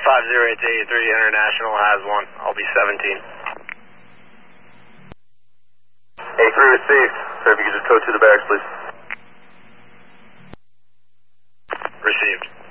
5083 International has one. I'll be 17. A3 received. Sir, if you could just code to the barracks, please. Received.